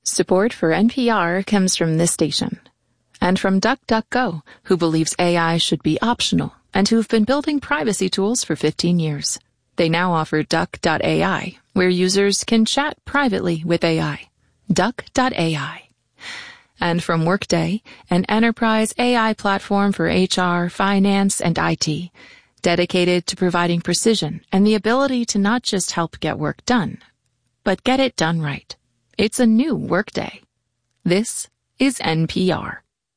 Support for NPR comes from this station. And from DuckDuckGo, who believes AI should be optional and who've been building privacy tools for 15 years. They now offer Duck.ai, where users can chat privately with AI. Duck.ai. And from Workday, an enterprise AI platform for HR, finance, and IT, dedicated to providing precision and the ability to not just help get work done, but get it done right. It's a new Workday. This is NPR.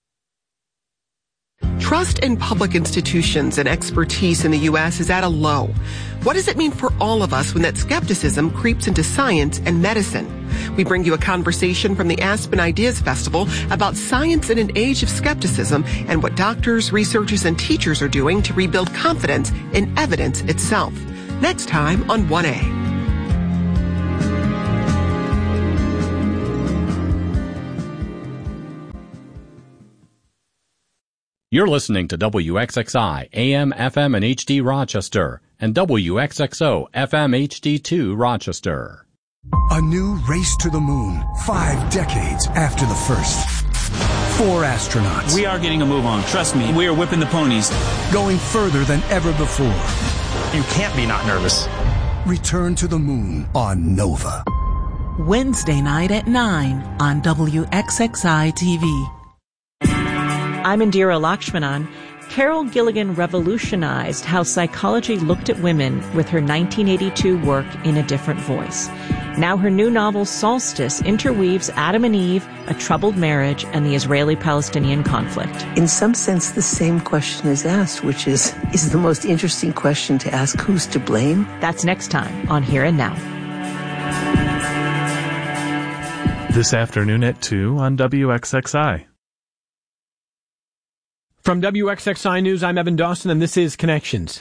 Trust in public institutions and expertise in the U.S. is at a low. What does it mean for all of us when that skepticism creeps into science and medicine? We bring you a conversation from the Aspen Ideas Festival about science in an age of skepticism and what doctors, researchers, and teachers are doing to rebuild confidence in evidence itself. Next time on 1A. You're listening to WXXI, AM, FM, and HD Rochester, and WXXO, FM, HD2 Rochester. A new race to the moon, 5 decades after the first. 4 astronauts. We are getting a move on, trust me. We are whipping the ponies. Going further than ever before. You can't be not nervous. Return to the moon on Nova. Wednesday night at 9 on WXXI TV. I'm Indira Lakshmanan. Carol Gilligan revolutionized how psychology looked at women with her 1982 work In a Different Voice. Now her new novel Solstice interweaves Adam and Eve, a troubled marriage, and the Israeli-Palestinian conflict. In some sense, the same question is asked, which is the most interesting question to ask: who's to blame? That's next time on Here and Now. This afternoon at 2 on WXXI. From WXXI News, I'm Evan Dawson, and this is Connections.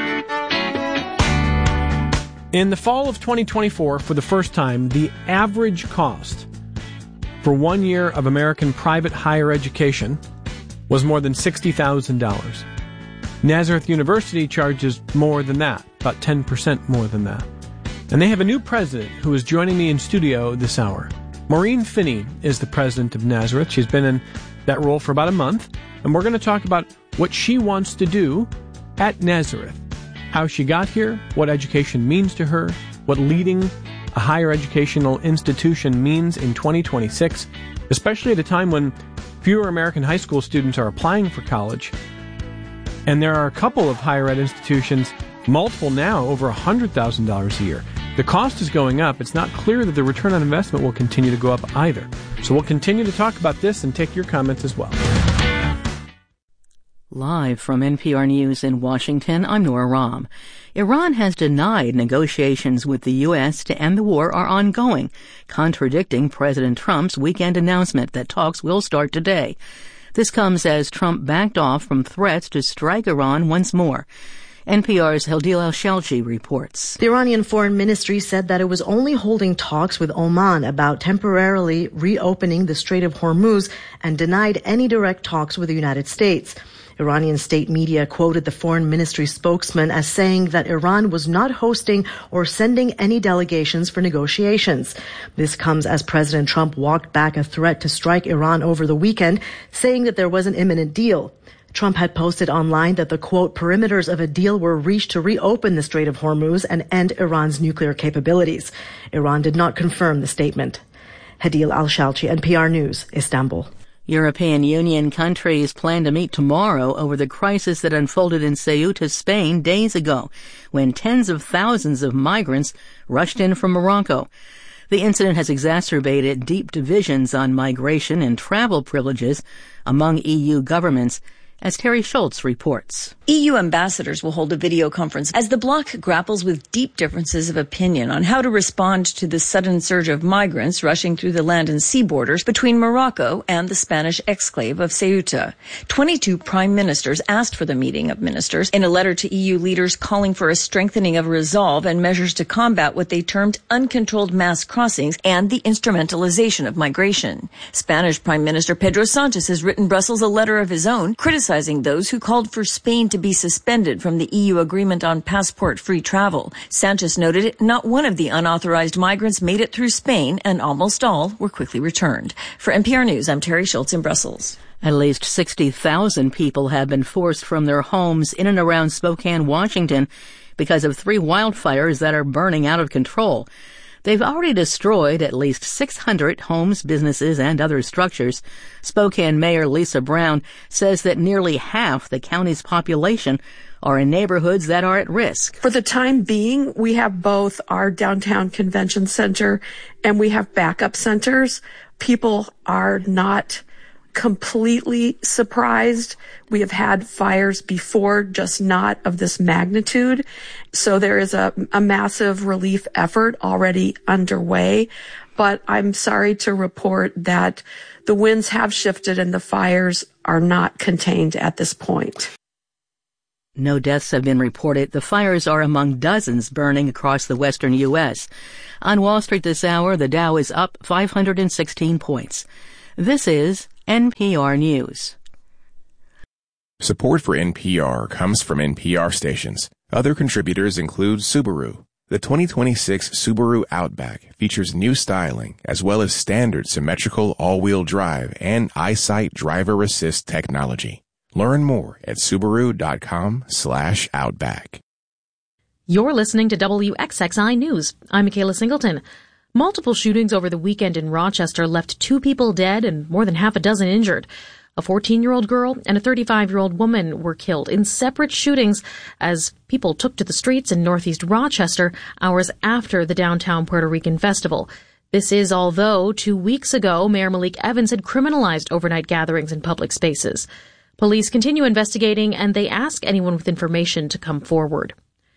In the fall of 2024, for the first time, the average cost for 1 year of American private higher education was more than $60,000. Nazareth University charges more than that, about 10% more than that. And they have a new president who is joining me in studio this hour. Maureen Finney is the president of Nazareth. She's been in that role for about a month, and we're going to talk about what she wants to do at Nazareth, how she got here, what education means to her, what leading a higher educational institution means in 2026, especially at a time when fewer American high school students are applying for college. And there are a couple of higher ed institutions, multiple now, over $100,000 a year. The cost is going up. It's not clear that the return on investment will continue to go up either. So we'll continue to talk about this and take your comments as well. Live from NPR News in Washington, I'm Nora Rahm. Iran has denied negotiations with the U.S. to end the war are ongoing, contradicting President Trump's weekend announcement that talks will start today. This comes as Trump backed off from threats to strike Iran once more. NPR's Hadeel Al-Shalchi reports. The Iranian Foreign Ministry said that it was only holding talks with Oman about temporarily reopening the Strait of Hormuz and denied any direct talks with the United States. Iranian state media quoted the foreign ministry spokesman as saying that Iran was not hosting or sending any delegations for negotiations. This comes as President Trump walked back a threat to strike Iran over the weekend, saying that there was an imminent deal. Trump had posted online that the, quote, perimeters of a deal were reached to reopen the Strait of Hormuz and end Iran's nuclear capabilities. Iran did not confirm the statement. Hadeel Al-Shalchi, NPR News, Istanbul. European Union countries plan to meet tomorrow over the crisis that unfolded in Ceuta, Spain, days ago, when tens of thousands of migrants rushed in from Morocco. The incident has exacerbated deep divisions on migration and travel privileges among EU governments, as Terry Schultz reports. EU ambassadors will hold a video conference as the bloc grapples with deep differences of opinion on how to respond to the sudden surge of migrants rushing through the land and sea borders between Morocco and the Spanish exclave of Ceuta. 22 prime ministers asked for the meeting of ministers in a letter to EU leaders calling for a strengthening of resolve and measures to combat what they termed uncontrolled mass crossings and the instrumentalization of migration. Spanish Prime Minister Pedro Sanchez has written Brussels a letter of his own criticizing criticizing those who called for Spain to be suspended from the EU agreement on passport-free travel. Sanchez noted not one of the unauthorized migrants made it through Spain, and almost all were quickly returned. For NPR News, I'm Terry Schultz in Brussels. At least 60,000 people have been forced from their homes in and around Spokane, Washington, because of 3 wildfires that are burning out of control. They've already destroyed at least 600 homes, businesses, and other structures. Spokane Mayor Lisa Brown says that nearly half the county's population are in neighborhoods that are at risk. For the time being, we have both our downtown convention center and we have backup centers. People are not completely surprised. We have had fires before, just not of this magnitude. So there is a massive relief effort already underway. But I'm sorry to report that the winds have shifted and the fires are not contained at this point. No deaths have been reported. The fires are among dozens burning across the western U.S. On Wall Street this hour, the Dow is up 516 points. This is NPR News. Support for NPR comes from NPR stations. Other contributors include Subaru. The 2026 Subaru Outback features new styling as well as standard symmetrical all-wheel drive and EyeSight driver assist technology. Learn more at Subaru.com/Outback. You're listening to WXXI News. I'm Michaela Singleton. Multiple shootings over the weekend in Rochester left 2 people dead and more than half a dozen injured. A 14-year-old girl and a 35-year-old woman were killed in separate shootings as people took to the streets in northeast Rochester hours after the downtown Puerto Rican festival. This is although 2 weeks ago, Mayor Malik Evans had criminalized overnight gatherings in public spaces. Police continue investigating and they ask anyone with information to come forward.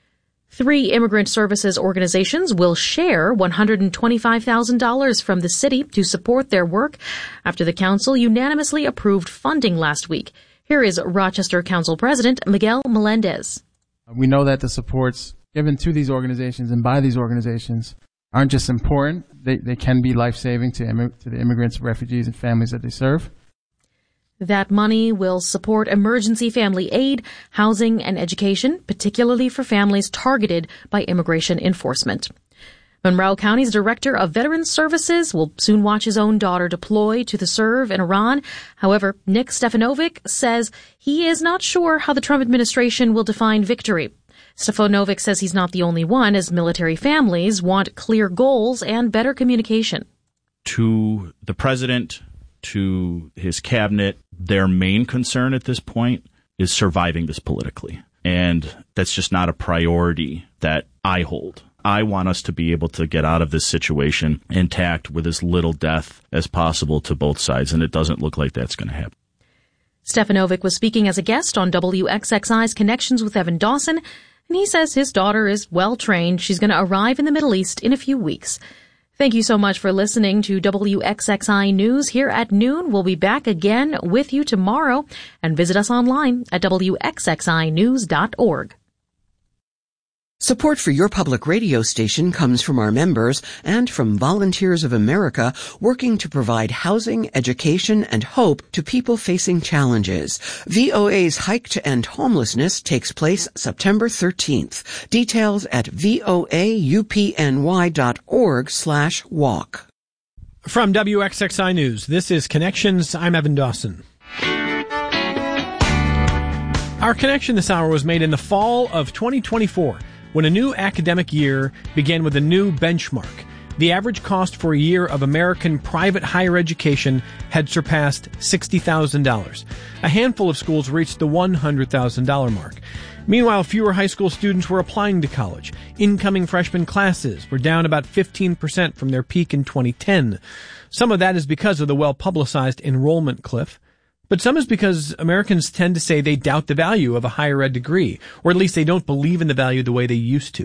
3 immigrant services organizations will share $125,000 from the city to support their work after the council unanimously approved funding last week. Here is Rochester Council President Miguel Melendez. We know that the supports given to these organizations and by these organizations aren't just important, they can be life-saving to the immigrants, refugees, and families that they serve. That money will support emergency family aid, housing, and education, particularly for families targeted by immigration enforcement. Monroe County's Director of Veterans Services will soon watch his own daughter deploy to the serve in Iran. However, Nick Stefanovic says he is not sure how the Trump administration will define victory. Stefanovic says he's not the only one, as military families want clear goals and better communication. To the president, to his cabinet, their main concern at this point is surviving this politically. And that's just not a priority that I hold. I want us to be able to get out of this situation intact with as little death as possible to both sides, and it doesn't look like that's going to happen. Stefanovic was speaking as a guest on WXXI's Connections with Evan Dawson, and he says his daughter is well trained. She's going to arrive in the Middle East in a few weeks. Thank you so much for listening to WXXI News here at noon. We'll be back again with you tomorrow, and visit us online at WXXInews.org. Support for your public radio station comes from our members and from Volunteers of America working to provide housing, education, and hope to people facing challenges. VOA's Hike to End Homelessness takes place September 13th. Details at voaupny.org/walk. From WXXI News, this is Connections. I'm Evan Dawson. Our connection this hour was made in the fall of 2024. When a new academic year began with a new benchmark. The average cost for a year of American private higher education had surpassed $60,000. A handful of schools reached the $100,000 mark. Meanwhile, fewer high school students were applying to college. Incoming freshman classes were down about 15% from their peak in 2010. Some of that is because of the well-publicized enrollment cliff. But some is because Americans tend to say they doubt the value of a higher ed degree, or at least they don't believe in the value the way they used to.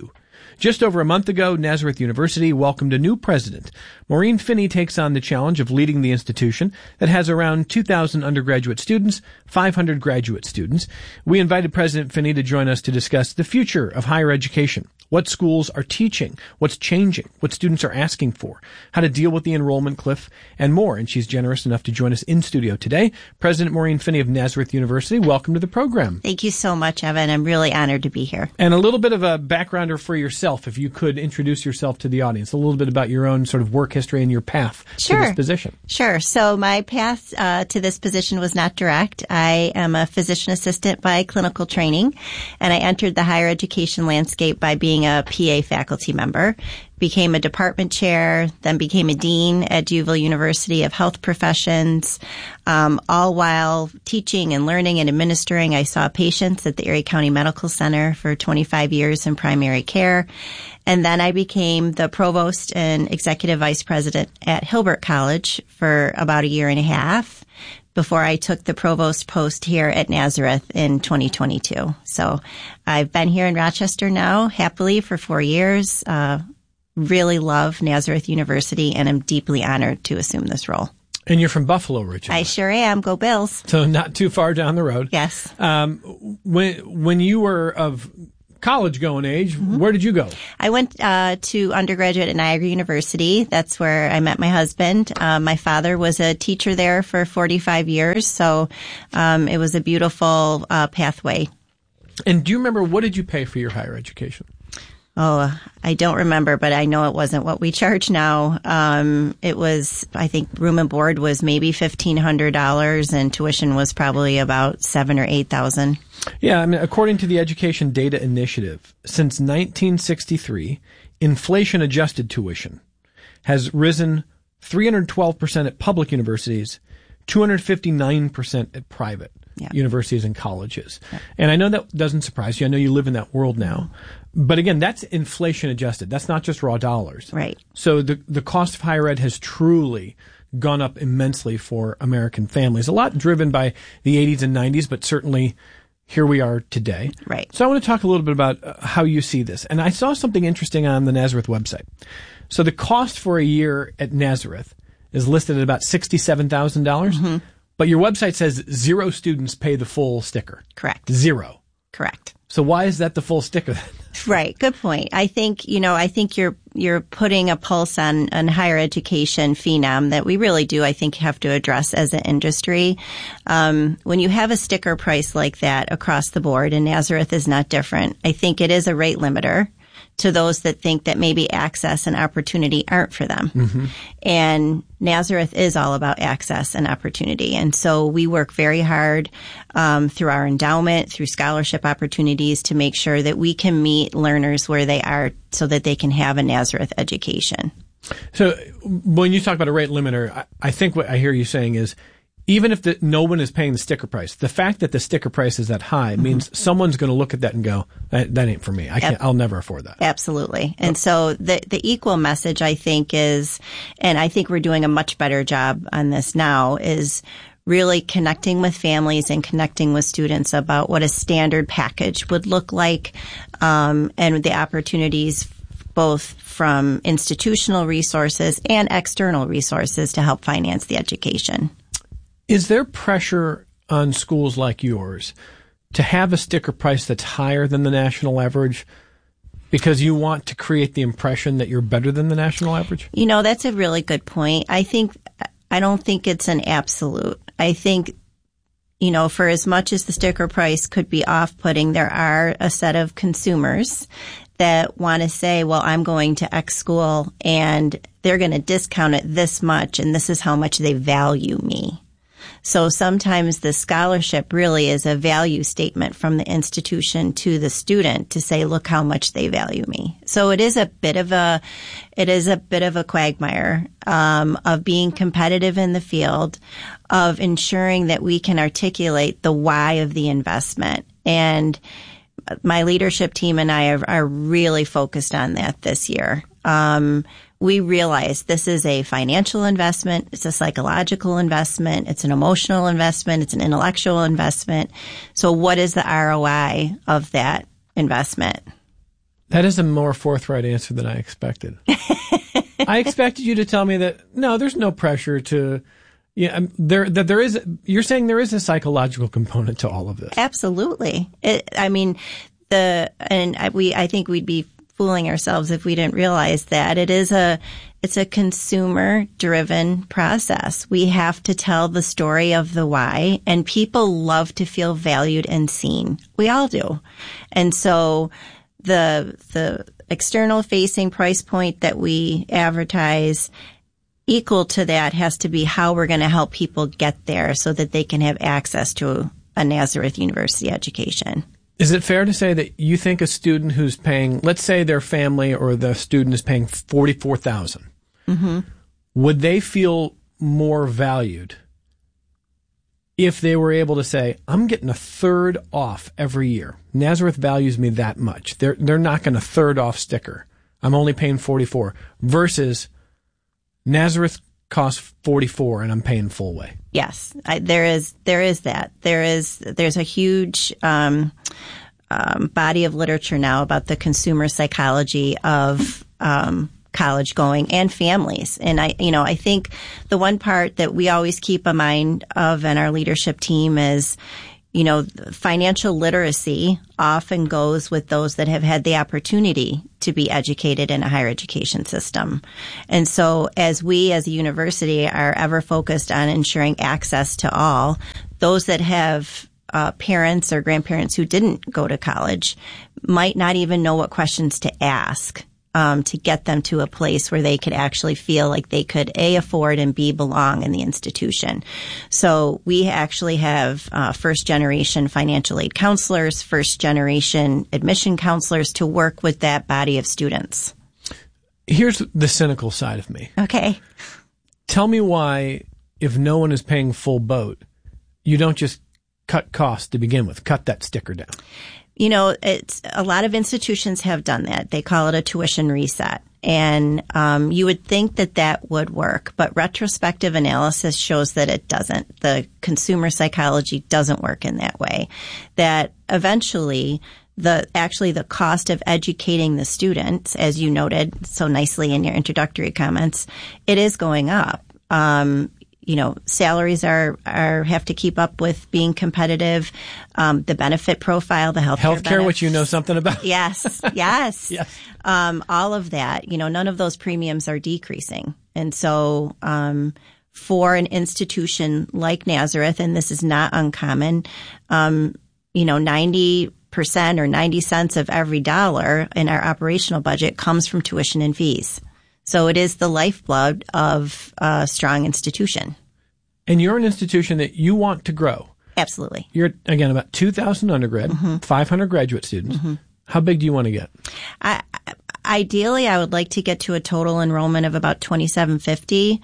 Just over a month ago, Nazareth University welcomed a new president. Maureen Finney takes on the challenge of leading the institution that has around 2,000 undergraduate students, 500 graduate students. We invited President Finney to join us to discuss the future of higher education, what schools are teaching, what's changing, what students are asking for, how to deal with the enrollment cliff, and more. And she's generous enough to join us in studio today. President Maureen Finney of Nazareth University, welcome to the program. Thank you so much, Evan. I'm really honored to be here. And a little bit of a backgrounder for yourself, if you could introduce yourself to the audience, a little bit about your own sort of work history and your path to this position. Sure. So my path to this position was not direct. I am a physician assistant by clinical training, and I entered the higher education landscape by being a PA faculty member, became a department chair, then became a dean at D'Youville University of Health Professions. All while teaching and learning and administering, I saw patients at the Erie County Medical Center for 25 years in primary care. And then I became the provost and executive vice president at Hilbert College for about a year and a half before I took the provost post here at Nazareth in 2022. So I've been here in Rochester now happily for 4 years. Really love Nazareth University, and I'm deeply honored to assume this role. And you're from Buffalo originally. I sure am. Go Bills. So not too far down the road. Yes. When you were of college-going age, where did you go? I went to undergraduate at Niagara University. That's where I met my husband. My father was a teacher there for 45 years, so it was a beautiful pathway. And do you remember, what did you pay for your higher education? Oh, I don't remember, but I know it wasn't what we charge now. It was, I think, room and board was maybe $1,500, and tuition was probably about $7,000 or $8,000. Yeah, I mean, according to the Education Data Initiative, since 1963, inflation-adjusted tuition has risen 312% at public universities, 259% at private universities and colleges. Yeah. And I know that doesn't surprise you. I know you live in that world now. But again, that's inflation adjusted. That's not just raw dollars. Right. So the cost of higher ed has truly gone up immensely for American families. A lot driven by the 80s and 90s, but certainly here we are today. Right. So I want to talk a little bit about how you see this. And I saw something interesting on the Nazareth website. So the cost for a year at Nazareth is listed at about $67,000. But your website says 0 students pay the full sticker. Correct. 0. Correct. So why is that the full sticker? Right. Good point. I think you're putting a pulse on higher education phenom that we really do, I think, have to address as an industry. When you have a sticker price like that across the board, and Nazareth is not different, I think it is a rate limiter to those that think that maybe access and opportunity aren't for them. And Nazareth is all about access and opportunity. And so we work very hard through our endowment, through scholarship opportunities to make sure that we can meet learners where they are so that they can have a Nazareth education. So when you talk about a rate limiter, I think what I hear you saying is, even if no one is paying the sticker price, the fact that the sticker price is that high means someone's going to look at that and go, that ain't for me. I'll never afford that. Absolutely. And so the equal message, I think, is, and I think we're doing a much better job on this now, is really connecting with families and connecting with students about what a standard package would look like, and the opportunities both from institutional resources and external resources to help finance the education. Is there pressure on schools like yours to have a sticker price that's higher than the national average because you want to create the impression that you're better than the national average? You know, that's a really good point. I don't think it's an absolute. I think, you know, for as much as the sticker price could be off-putting, there are a set of consumers that want to say, well, I'm going to X school and they're going to discount it this much and this is how much they value me. So sometimes the scholarship really is a value statement from the institution to the student to say, look how much they value me. So it is a bit of a quagmire, of being competitive in the field, of ensuring that we can articulate the why of the investment. And my leadership team and I are really focused on that this year. We realize this is a financial investment, it's a psychological investment, it's an emotional investment, it's an intellectual investment. So what is the ROI of that investment? That is a more forthright answer than I expected. I expected you to tell me that, no, there's no pressure to, there is, you're saying there is a psychological component to all of this. Absolutely. I think we'd be fooling ourselves if we didn't realize that it's a consumer driven process. We have to tell the story of the why, and people love to feel valued and seen. We all do. And so the external facing price point that we advertise, equal to that has to be how we're going to help people get there so that they can have access to a Nazareth University education. Is it fair to say that you think a student who's paying, let's say their family or the student is paying $44,000, mm-hmm. would they feel more valued if they were able to say, I'm getting a third off every year. Nazareth values me that much. They're not going to third off sticker. I'm only paying $44 versus Nazareth costs $44 and I'm paying full way. Yes, there is that. There's a huge body of literature now about the consumer psychology of college going and families. And I think the one part that we always keep a mind of in our leadership team is, financial literacy often goes with those that have had the opportunity to be educated in a higher education system. And so as we as a university are ever focused on ensuring access to all, those that have parents or grandparents who didn't go to college might not even know what questions to ask to get them to a place where they could actually feel like they could A, afford, and B, belong in the institution. So we actually have first-generation financial aid counselors, first-generation admission counselors to work with that body of students. Here's the cynical side of me. Okay. Tell me why, if no one is paying full boat, you don't just cut costs to begin with, cut that sticker down. It's a lot of institutions have done that. They call it a tuition reset. And you would think that would work, but retrospective analysis shows that it doesn't. The consumer psychology doesn't work in that way. That eventually the cost of educating the students, as you noted so nicely in your introductory comments, it is going up. Salaries have to keep up with being competitive. The benefit profile, the healthcare, which you know something about. Yes. Yes. All of that, none of those premiums are decreasing. And so, for an institution like Nazareth, and this is not uncommon, 90% or 90 cents of every dollar in our operational budget comes from tuition and fees. So it is the lifeblood of a strong institution. And you're an institution that you want to grow. Absolutely. You're, again, about 2,000 undergrad, mm-hmm. 500 graduate students. Mm-hmm. How big do you want to get? Ideally, I would like to get to a total enrollment of about 2,750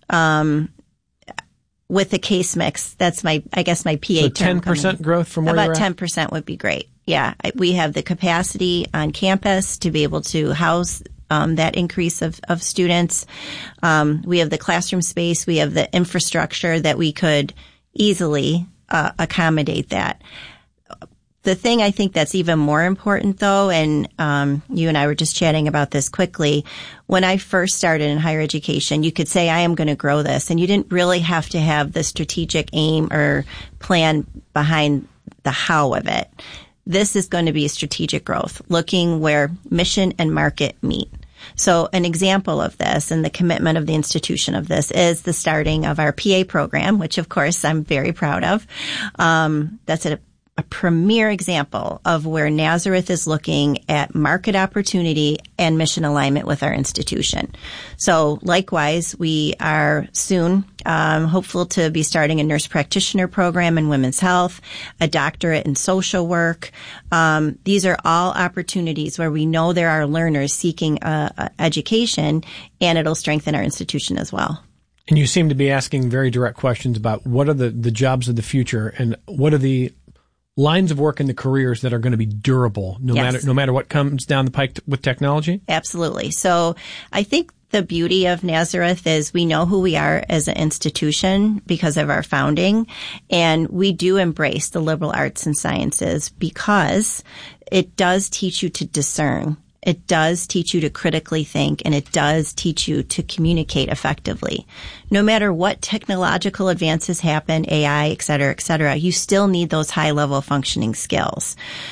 with a case mix. That's my PA term. 10% growth from where you're at? About 10% would be great. Yeah. We have the capacity on campus to be able to house that increase of students. We have the classroom space. We have the infrastructure that we could easily accommodate that. The thing I think that's even more important, though, and you and I were just chatting about this quickly, when I first started in higher education, you could say, I am going to grow this, and you didn't really have to have the strategic aim or plan behind the how of it. This is going to be strategic growth, looking where mission and market meet. So an example of this and the commitment of the institution of this is the starting of our PA program, which of course I'm very proud of. That's a premier example of where Nazareth is looking at market opportunity and mission alignment with our institution. So likewise, we are soon hopeful to be starting a nurse practitioner program in women's health, a doctorate in social work. These are all opportunities where we know there are learners seeking education, and it'll strengthen our institution as well. And you seem to be asking very direct questions about what are the jobs of the future and what are the lines of work in the careers that are going to be durable no matter what comes down the pike with technology? Absolutely. So I think the beauty of Nazareth is we know who we are as an institution because of our founding, and we do embrace the liberal arts and sciences because it does teach you to discern. It does teach you to critically think, and it does teach you to communicate effectively. No matter what technological advances happen, AI, et cetera, you still need those high-level functioning skills.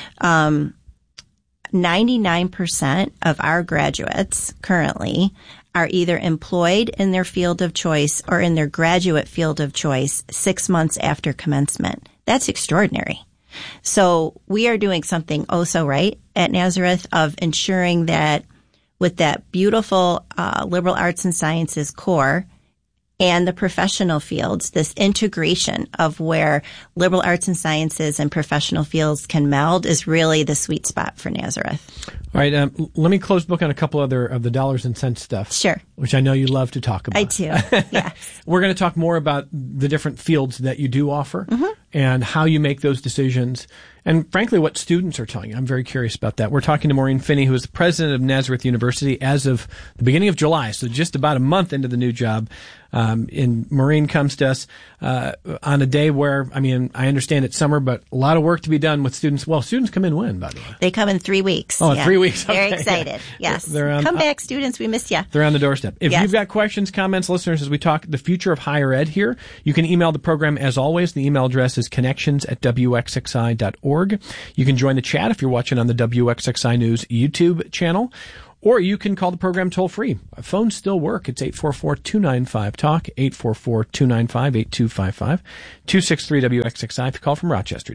99% of our graduates currently are either employed in their field of choice or in their graduate field of choice 6 months after commencement. That's extraordinary. So we are doing something oh so right at Nazareth of ensuring that with that beautiful liberal arts and sciences core and the professional fields, this integration of where liberal arts and sciences and professional fields can meld is really the sweet spot for Nazareth. All right, let me close book on a couple other of the dollars and cents stuff. Sure. Which I know you love to talk about. I do, yes. We're going to talk more about the different fields that you do offer and how you make those decisions and, frankly, what students are telling you. I'm very curious about that. We're talking to Maureen Finney, who is the president of Nazareth University as of the beginning of July, so just about a month into the new job. And Maureen comes to us on a day where, I mean, I understand it's summer, but a lot of work to be done with students. Well, students come in when, by the way? They come in 3 weeks. Oh, 3 weeks. Okay. Very excited. Yes. They're come back, students. We miss you. They're on the doorstep. If yes. you've got questions, comments, listeners, as we talk the future of higher ed here, you can email the program as always. The email address is connections@wxxi.org. You can join the chat if you're watching on the WXXI News YouTube channel. Or you can call the program toll-free. Phones still work. It's 844-295-TALK, 844-295-8255, 263-WXXI. If you call from Rochester,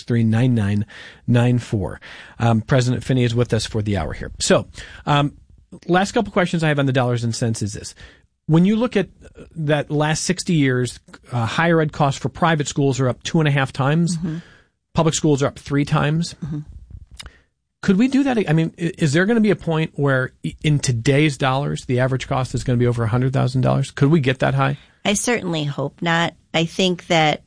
263-9994. President Finney is with us for the hour here. So, last couple questions I have on the dollars and cents is this. When you look at that last 60 years, higher ed costs for private schools are up 2.5 times. Public schools are up 3 times. Could we do that? I mean, is there going to be a point where in today's dollars, the average cost is going to be over $100,000? Could we get that high? I certainly hope not. I think that,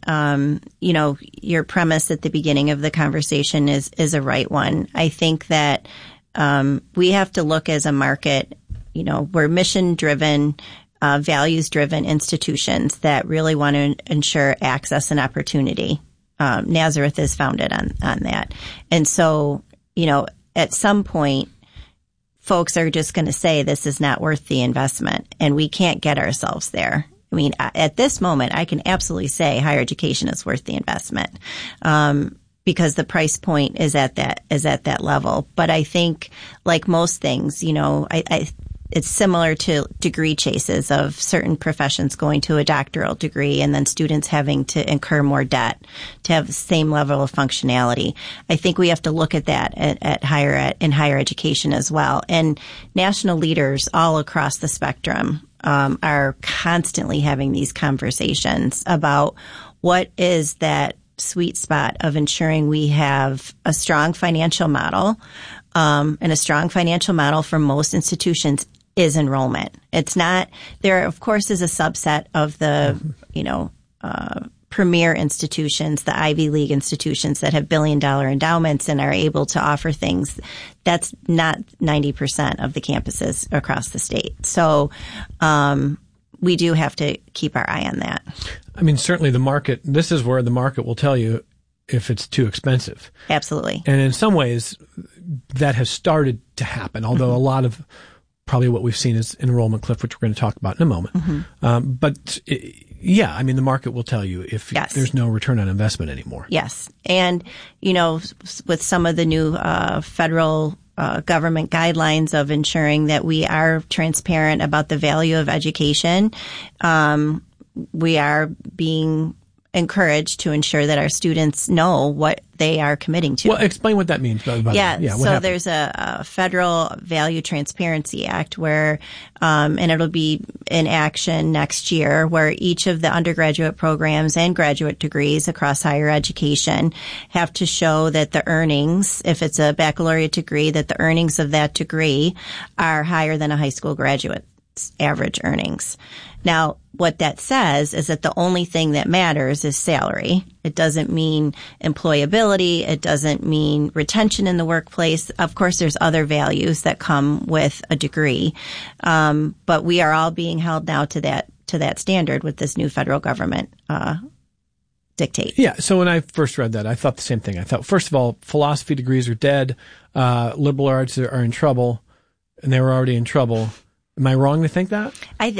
your premise at the beginning of the conversation is a right one. I think that, we have to look as a market, we're mission driven, values driven institutions that really want to ensure access and opportunity. Nazareth is founded on that. And so, at some point, folks are just going to say this is not worth the investment, and we can't get ourselves there. I mean, at this moment, I can absolutely say higher education is worth the investment, because the price point is at that level. But I think, like most things, it's similar to degree chases of certain professions going to a doctoral degree and then students having to incur more debt to have the same level of functionality. I think we have to look at that in higher education as well. And national leaders all across the spectrum are constantly having these conversations about what is that sweet spot of ensuring we have a strong financial model, and a strong financial model for most institutions is enrollment. It's not, there of course is a subset of the, premier institutions, the Ivy League institutions that have billion-dollar endowments and are able to offer things. That's not 90% of the campuses across the state. So, we do have to keep our eye on that. I mean, certainly this is where the market will tell you if it's too expensive. Absolutely. And in some ways, that has started to happen, although a lot of probably what we've seen is enrollment cliff, which we're going to talk about in a moment. But the market will tell you if there's no return on investment anymore. Yes. And, with some of the new federal government guidelines of ensuring that we are transparent about the value of education, we are being encouraged to ensure that our students know what they are committing to. Well, explain what that means. So there's a Federal Value Transparency Act where, and it'll be in action next year, where each of the undergraduate programs and graduate degrees across higher education have to show that the earnings, if it's a baccalaureate degree, that the earnings of that degree are higher than a high school graduate's average earnings. Now, what that says is that the only thing that matters is salary. It doesn't mean employability. It doesn't mean retention in the workplace. Of course, there's other values that come with a degree. But we are all being held now to that standard with this new federal government dictate. Yeah. So when I first read that, I thought the same thing. I thought, first of all, philosophy degrees are dead. Liberal arts are in trouble, and they were already in trouble. Am I wrong to think that?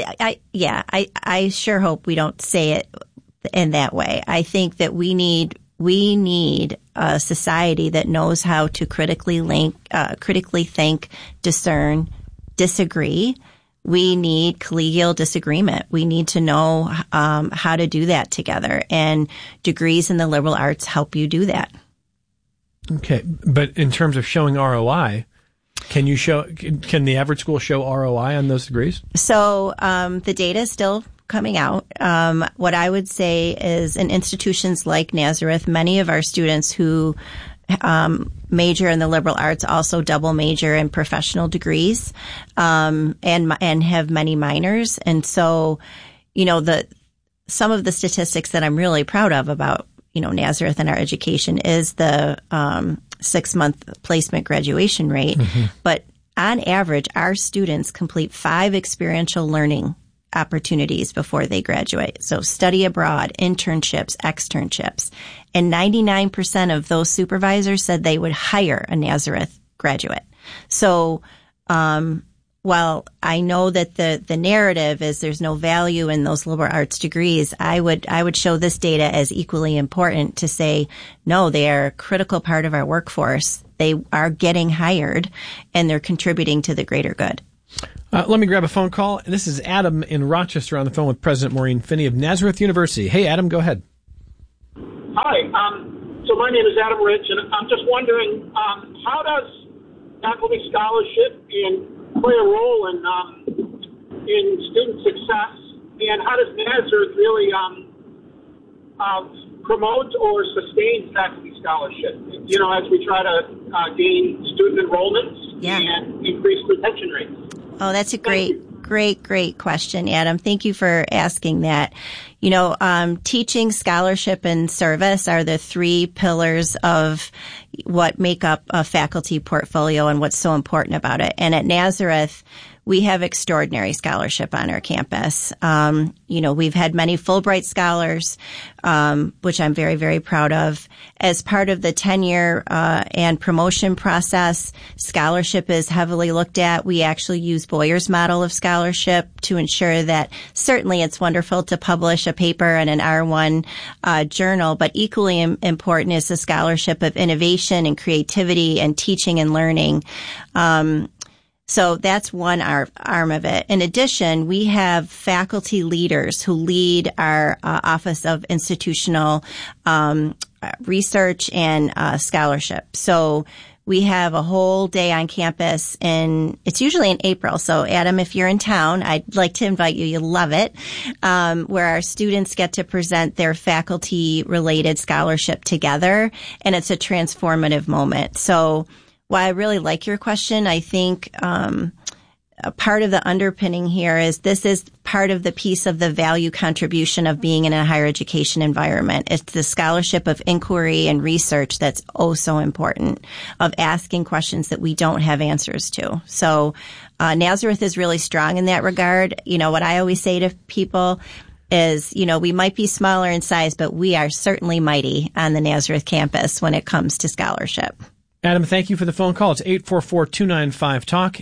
I sure hope we don't say it in that way. I think that we need a society that knows how to critically think, discern, disagree. We need collegial disagreement. We need to know how to do that together, and degrees in the liberal arts help you do that. Okay, but in terms of showing ROI, can the average school show ROI on those degrees? So the data is still coming out. What I would say is in institutions like Nazareth, many of our students who major in the liberal arts also double major in professional degrees, and have many minors. And so, some of the statistics that I'm really proud of about, Nazareth and our education is the 6-month placement graduation rate. Mm-hmm. But on average, our students complete 5 experiential learning opportunities before they graduate. So study abroad, internships, externships. And 99% of those supervisors said they would hire a Nazareth graduate. So, while I know that the narrative is there's no value in those liberal arts degrees, I would show this data as equally important to say, no, they are a critical part of our workforce. They are getting hired and they're contributing to the greater good. Let me grab a phone call. This is Adam in Rochester on the phone with President Maureen Finney of Nazareth University. Hey, Adam, go ahead. Hi. So my name is Adam Rich, and I'm just wondering, how does faculty scholarship play a role in student success, and how does Nazareth really promote or sustain faculty scholarship? As we try to gain student enrollments and increase retention rates. Oh, that's a great question, Adam. Thank you for asking that. Teaching, scholarship, and service are the 3 pillars of what make up a faculty portfolio and what's so important about it. And at Nazareth, we have extraordinary scholarship on our campus. We've had many Fulbright scholars, which I'm very, very proud of. As part of the tenure and promotion process, scholarship is heavily looked at. We actually use Boyer's model of scholarship to ensure that certainly it's wonderful to publish a paper in an R1 journal, but equally important is the scholarship of innovation and creativity and teaching and learning. So that's one arm of it. In addition, we have faculty leaders who lead our Office of Institutional Research and Scholarship. So we have a whole day on campus, and it's usually in April. So, Adam, if you're in town, I'd like to invite you. You'll love it, where our students get to present their faculty-related scholarship together, and it's a transformative moment. So, while I really like your question, I think a part of the underpinning here is this is part of the piece of the value contribution of being in a higher education environment. It's the scholarship of inquiry and research that's oh so important, of asking questions that we don't have answers to. So Nazareth is really strong in that regard. What I always say to people is, we might be smaller in size, but we are certainly mighty on the Nazareth campus when it comes to scholarship. Adam, thank you for the phone call. It's 844-295-TALK,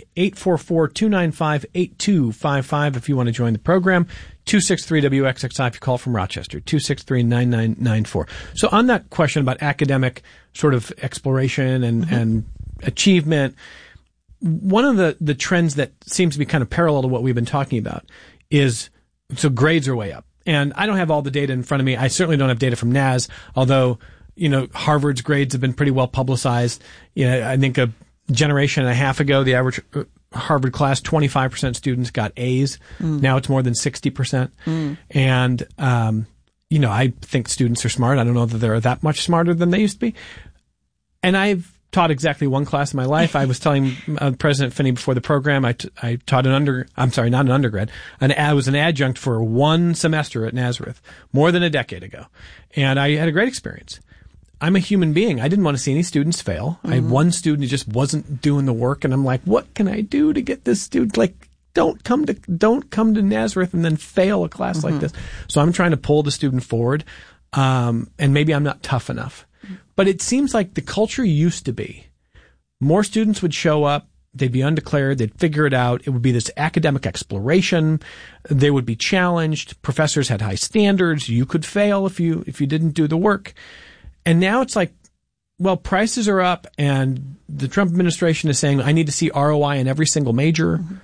844-295-8255 if you want to join the program, 263-WXXI if you call from Rochester, 263-9994. So on that question about academic sort of exploration and achievement, one of the trends that seems to be kind of parallel to what we've been talking about is, so grades are way up. And I don't have all the data in front of me. I certainly don't have data from NAS, although Harvard's grades have been pretty well publicized. I think a generation and a half ago, the average Harvard class, 25% students got A's. Now it's more than 60%. And, I think students are smart. I don't know that they're that much smarter than they used to be. And I've taught exactly one class in my life. I was telling President Finney before the program, I taught not an undergrad. I was an adjunct for one semester at Nazareth more than a decade ago. And I had a great experience. I'm a human being. I didn't want to see any students fail. I had one student who just wasn't doing the work, and I'm like, what can I do to get this student? Like, don't come to Nazareth and then fail a class like this. So I'm trying to pull the student forward. and maybe I'm not tough enough. But it seems like the culture used to be more students would show up, they'd be undeclared, they'd figure it out. It would be this academic exploration. They would be challenged. Professors had high standards. You could fail if you didn't do the work. And now it's like, well, prices are up and the Trump administration is saying, I need to see ROI in every single major. Mm-hmm.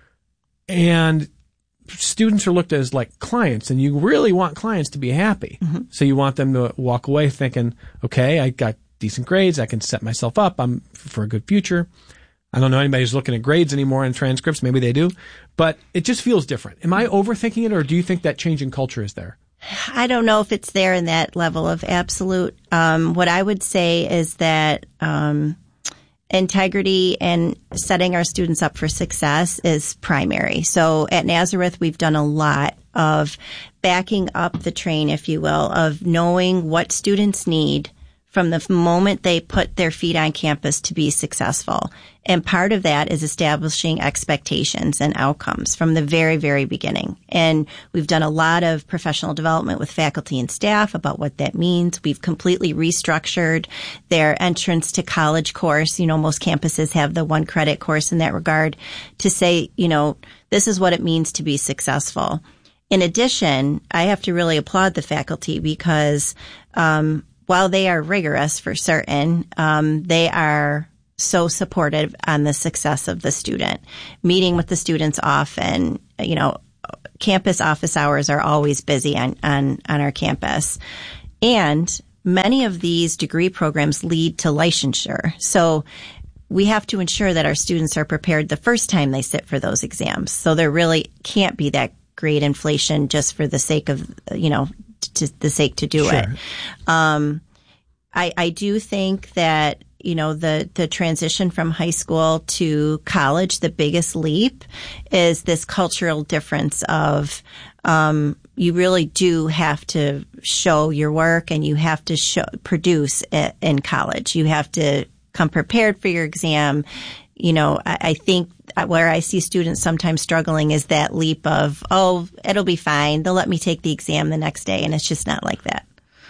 And students are looked at as like clients, and you really want clients to be happy. Mm-hmm. So you want them to walk away thinking, okay, I got decent grades. I can set myself up. I'm for a good future. I don't know anybody who's looking at grades anymore and transcripts. Maybe they do, but it just feels different. Am I overthinking it, or do you think that change in culture is there? I don't know if it's there in that level of absolute. What I would say is that integrity and setting our students up for success is primary. So at Nazareth, we've done a lot of backing up the train, if you will, of knowing what students need from the moment they put their feet on campus to be successful. And part of that is establishing expectations and outcomes from the very, very beginning. And we've done a lot of professional development with faculty and staff about what that means. We've completely restructured their entrance to college course. You know, most campuses have the 1 credit course in that regard to say, you know, this is what it means to be successful. In addition, I have to really applaud the faculty because, while they are rigorous for certain, they are so supportive on the success of the student. Meeting with the students often, you know, campus office hours are always busy on our campus. And many of these degree programs lead to licensure. So we have to ensure that our students are prepared the first time they sit for those exams. So there really can't be that great inflation just for the sake of, you know, to do it. I do think that, you know, the transition from high school to college, the biggest leap is this cultural difference of, you really do have to show your work and you have to produce in college. You have to come prepared for your exam. You know, I think where I see students sometimes struggling is that leap of, oh, it'll be fine. They'll let me take the exam the next day. And it's just not like that.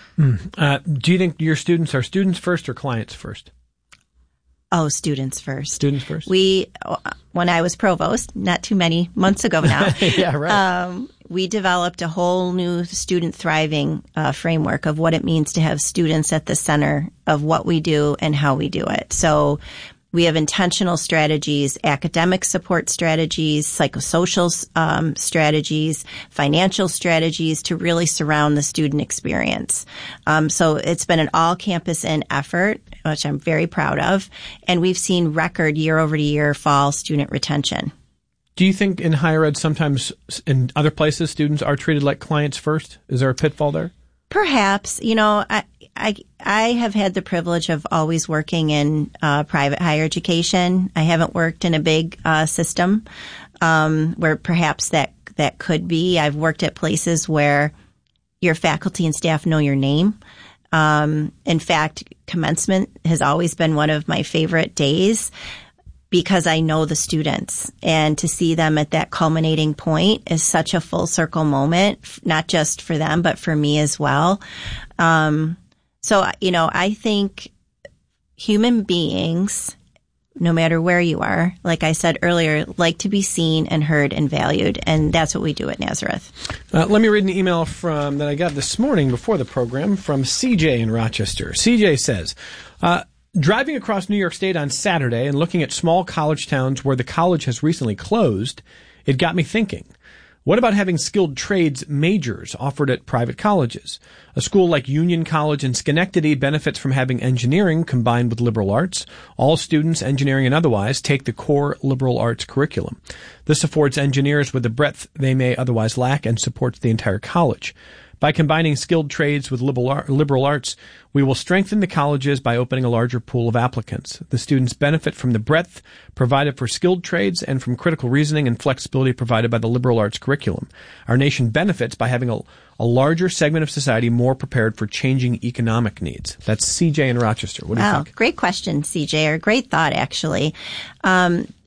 Do you think your students are students first or clients first? Oh, students first. Students first. When I was provost, not too many months ago now, yeah, right. We developed a whole new student thriving framework of what it means to have students at the center of what we do and how we do it. So we have intentional strategies, academic support strategies, psychosocial strategies, financial strategies to really surround the student experience. So it's been an all-campus in effort, which I'm very proud of, and we've seen record year-over-year fall student retention. Do you think in higher ed sometimes in other places students are treated like clients first? Is there a pitfall there? Perhaps. You know, I have had the privilege of always working in private higher education. I haven't worked in a big system where perhaps that could be. I've worked at places where your faculty and staff know your name. In fact, commencement has always been one of my favorite days because I know the students, and to see them at that culminating point is such a full circle moment, not just for them, but for me as well. So, you know, I think human beings, no matter where you are, like I said earlier, like to be seen and heard and valued. And that's what we do at Nazareth. Let me read an email that I got this morning before the program from CJ in Rochester. CJ says, driving across New York State on Saturday and looking at small college towns where the college has recently closed, it got me thinking. What about having skilled trades majors offered at private colleges? A school like Union College in Schenectady benefits from having engineering combined with liberal arts. All students, engineering and otherwise, take the core liberal arts curriculum. This affords engineers with the breadth they may otherwise lack and supports the entire college. By combining skilled trades with liberal arts, we will strengthen the colleges by opening a larger pool of applicants. The students benefit from the breadth provided for skilled trades and from critical reasoning and flexibility provided by the liberal arts curriculum. Our nation benefits by having a larger segment of society more prepared for changing economic needs. That's CJ in Rochester. What do you think? Great question, CJ, or great thought, actually.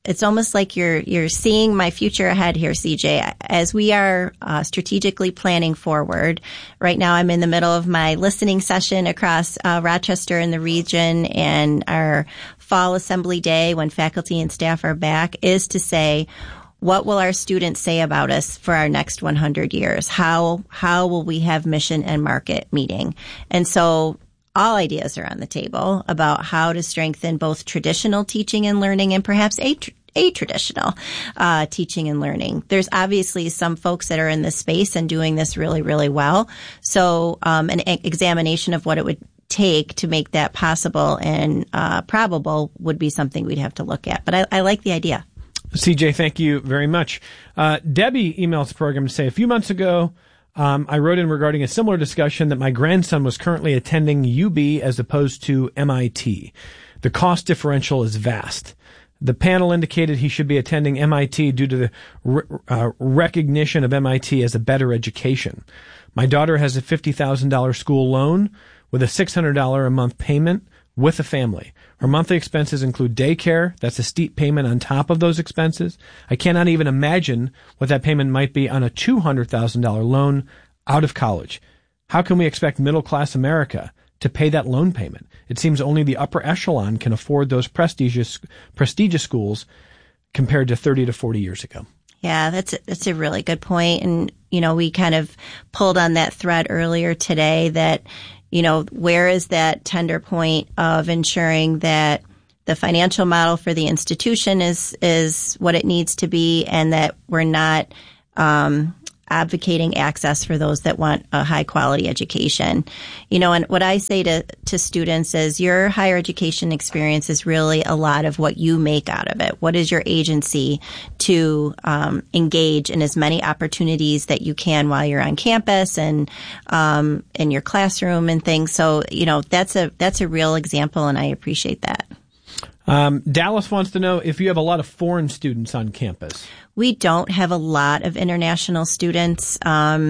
it's almost like you're seeing my future ahead here, CJ. As we are strategically planning forward, right now I'm in the middle of my listening session across Rochester and the region, and our fall assembly day when faculty and staff are back is to say, what will our students say about us for our next 100 years? How will we have mission and market meeting? And so all ideas are on the table about how to strengthen both traditional teaching and learning and perhaps atraditional teaching and learning. There's obviously some folks that are in this space and doing this really, really well. So an examination of what it would take to make that possible and probable would be something we'd have to look at. But I like the idea. CJ, thank you very much. Debbie emails the program to say, a few months ago, I wrote in regarding a similar discussion that my grandson was currently attending UB as opposed to MIT. The cost differential is vast. The panel indicated he should be attending MIT due to the recognition of MIT as a better education. My daughter has a $50,000 school loan with a $600 a month payment with a family. Her monthly expenses include daycare. That's a steep payment on top of those expenses. I cannot even imagine what that payment might be on a $200,000 loan out of college. How can we expect middle-class America to pay that loan payment? It seems only the upper echelon can afford those prestigious schools compared to 30 to 40 years ago. Yeah, that's a really good point. And, we kind of pulled on that thread earlier today that, where is that tender point of ensuring that the financial model for the institution is what it needs to be, and that we're not advocating access for those that want a high quality education. And what I say to students is your higher education experience is really a lot of what you make out of it. What is your agency to engage in as many opportunities that you can while you're on campus and in your classroom and things. So, that's a real example, and I appreciate that. Dallas wants to know if you have a lot of foreign students on campus. We don't have a lot of international students.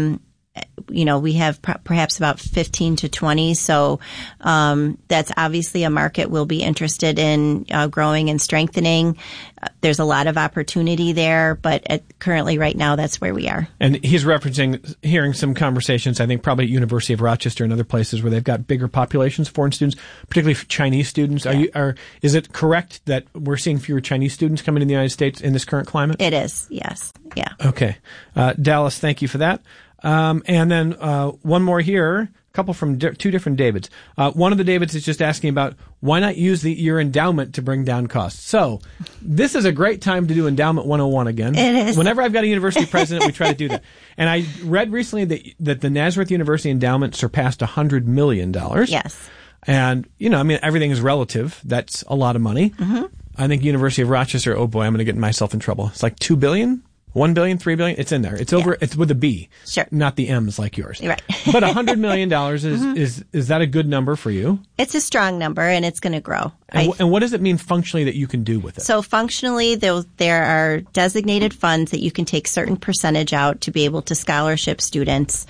We have perhaps about 15 to 20. So that's obviously a market we'll be interested in growing and strengthening. There's a lot of opportunity there, but currently right now that's where we are. And he's referencing hearing some conversations, I think probably at University of Rochester and other places where they've got bigger populations of foreign students, particularly Chinese students. Yeah. Is it correct that we're seeing fewer Chinese students coming to the United States in this current climate? It is, yes. Yeah. Okay. Dallas, thank you for that. And then one more here, a couple from two different Davids. One of the Davids is just asking about why not use your endowment to bring down costs. So this is a great time to do Endowment 101 again. It is. Whenever I've got a university president, we try to do that. And I read recently that the Nazareth University endowment surpassed $100 million. Yes. And, everything is relative. That's a lot of money. Mm-hmm. I think University of Rochester, oh boy, I'm going to get myself in trouble. It's like $2 billion? 1 billion, 3 billion, it's in there. It's over, it's with a B. Sure. Not the M's like yours. Right. But $100 million is that a good number for you? It's a strong number, and it's going to grow. And what does it mean functionally that you can do with it? So functionally, there are designated funds that you can take certain percentage out to be able to scholarship students.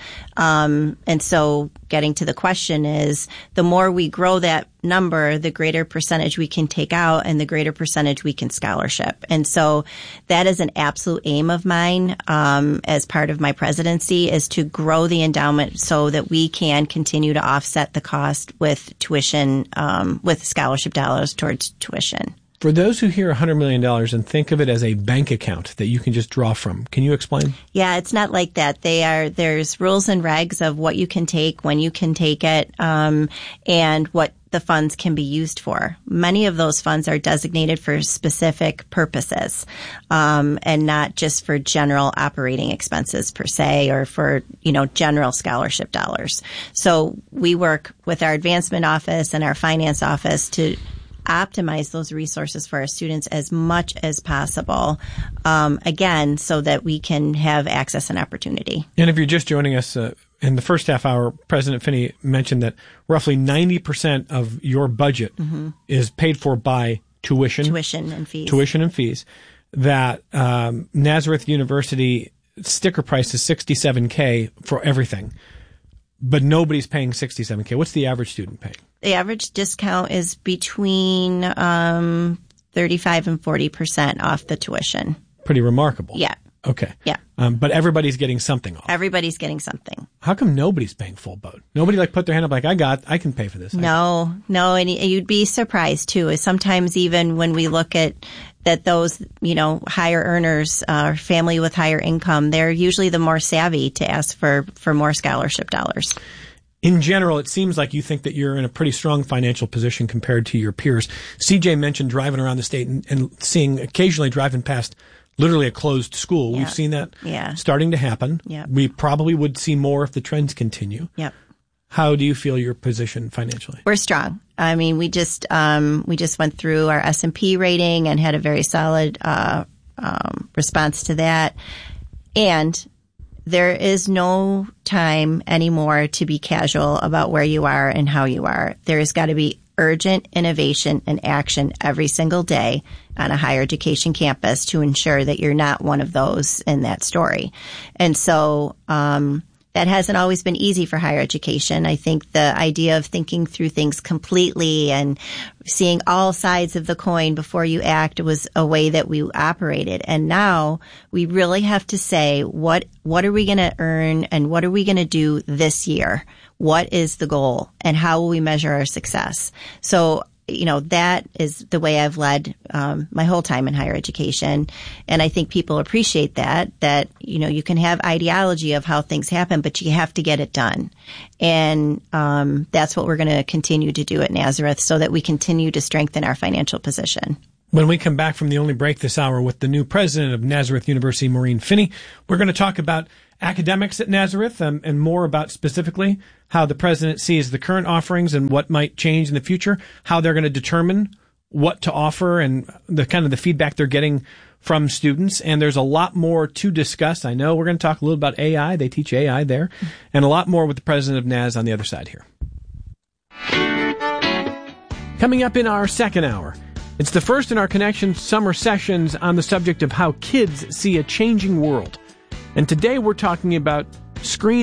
And so getting to the question is, the more we grow that number, the greater percentage we can take out and the greater percentage we can scholarship. And so that is an absolute aim of mine as part of my presidency, is to grow the endowment so that we can continue to offset the cost with tuition, with scholarship dollars towards tuition. For those who hear $100 million and think of it as a bank account that you can just draw from, can you explain? Yeah, it's not like that. There's rules and regs of what you can take, when you can take it, and what the funds can be used for. Many of those funds are designated for specific purposes, and not just for general operating expenses per se, or for, general scholarship dollars. So we work with our advancement office and our finance office to optimize those resources for our students as much as possible, again, so that we can have access and opportunity. And if you're just joining us, in the first half hour, President Finney mentioned that roughly 90% of your budget is paid for by tuition and fees. That Nazareth University sticker price is $67K for everything, but nobody's paying $67K. What's the average student paying? The average discount is between 35 and 40% off the tuition. Pretty remarkable. Yeah. Okay. Yeah. But everybody's getting something off. Everybody's getting something. How come nobody's paying full boat? Nobody put their hand up I can pay for this. No, and you'd be surprised too. Sometimes even when we look at those, higher earners, family with higher income, they're usually the more savvy to ask for more scholarship dollars. In general, it seems like you think that you're in a pretty strong financial position compared to your peers. CJ mentioned driving around the state and occasionally driving past literally a closed school. Yeah. We've seen that Yeah. starting to happen. Yeah. We probably would see more if the trends continue. Yep. How do you feel your position financially? We're strong. I mean, we just went through our S&P rating and had a very solid response to that. And there is no time anymore to be casual about where you are and how you are. There has got to be urgent innovation and action every single day on a higher education campus to ensure that you're not one of those in that story. And so that hasn't always been easy for higher education. I think the idea of thinking through things completely and seeing all sides of the coin before you act was a way that we operated. And now we really have to say, what are we going to earn and what are we going to do this year? What is the goal and how will we measure our success? So, that is the way I've led my whole time in higher education. And I think people appreciate that, you can have ideology of how things happen, but you have to get it done. And that's what we're going to continue to do at Nazareth so that we continue to strengthen our financial position. When we come back from the only break this hour with the new president of Nazareth University, Maureen Finney, we're going to talk about academics at Nazareth and more about specifically how the president sees the current offerings and what might change in the future, how they're going to determine what to offer and the kind of the feedback they're getting from students. And there's a lot more to discuss. I know we're going to talk a little about AI. They teach AI there, and a lot more with the president of Naz on the other side here. Coming up in our second hour, it's the first in our Connection summer sessions on the subject of how kids see a changing world. And today we're talking about screen